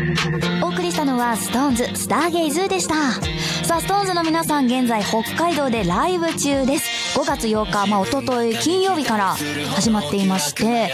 お送りしたのはストーンズスターゲイズでした。さあストーンズの皆さん現在北海道でライブ中です。5月8日、一昨日金曜日から始まっていまして、